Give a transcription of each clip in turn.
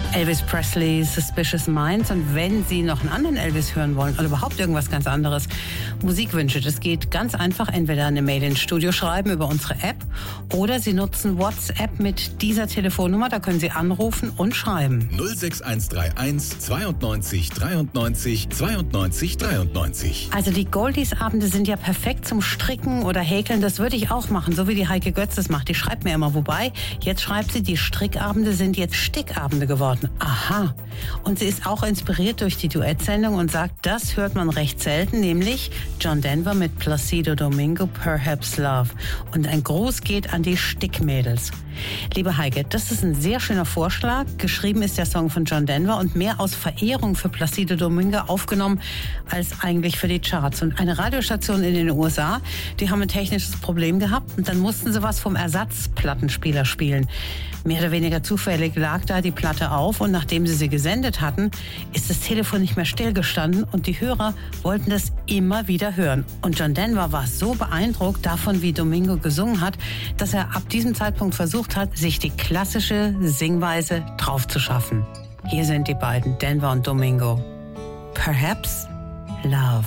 Elvis Presley, Suspicious Minds. Und wenn Sie noch einen anderen Elvis hören wollen oder überhaupt irgendwas ganz anderes, Musikwünsche, das geht ganz einfach. Entweder eine Mail ins Studio schreiben über unsere App oder Sie nutzen WhatsApp mit dieser Telefonnummer. Da können Sie anrufen und schreiben. 06131 92 93 92 93. Also die Goldies-Abende sind ja perfekt zum Stricken oder Häkeln. Das würde ich auch machen, so wie die Heike Götz das macht. Die schreibt mir immer, wobei, jetzt schreibt sie, die Strickabende sind jetzt Stickabende geworden. Aha. Und sie ist auch inspiriert durch die Duettsendung und sagt, das hört man recht selten, nämlich John Denver mit Placido Domingo, Perhaps Love. Und ein Gruß geht an die Stickmädels. Liebe Heike, das ist ein sehr schöner Vorschlag. Geschrieben ist der Song von John Denver und mehr aus Verehrung für Placido Domingo aufgenommen als eigentlich für die Charts. Und eine Radiostation in den USA, die haben ein technisches Problem gehabt und dann mussten sie was vom Ersatzplattenspieler spielen. Mehr oder weniger zufällig lag da die Platte auf und nachdem sie gesendet hatten, ist das Telefon nicht mehr stillgestanden und die Hörer wollten das immer wieder hören. Und John Denver war so beeindruckt davon, wie Domingo gesungen hat, dass er ab diesem Zeitpunkt versucht hat, sich die klassische Singweise drauf zu schaffen. Hier sind die beiden, Denver und Domingo. Perhaps Love.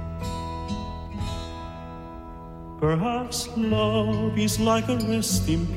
Perhaps love is like a resting